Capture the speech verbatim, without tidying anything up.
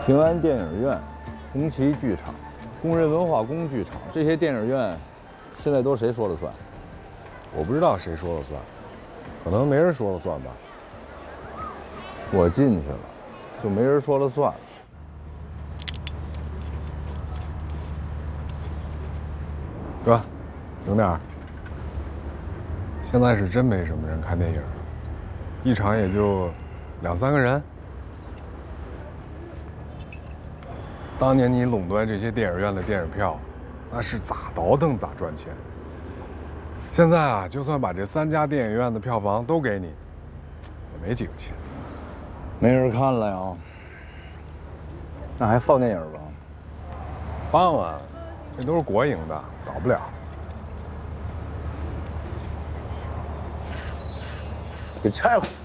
平安电影院、红旗剧场、工人文化宫剧场这些电影院，现在都谁说了算？ 我不知道谁说了算，可能没人说了算吧。 我进去了，就没人说了算。 哥，省点儿。现在是真没什么人看电影，一场也就两三个人。当年你垄断这些电影院的电影票，那是咋倒腾咋赚钱。现在啊，就算把这三家电影院的票房都给你，也没几个钱。 没人看了呀？那还放电影吧？ 放啊，这都是国营的，倒不了。 给拆了。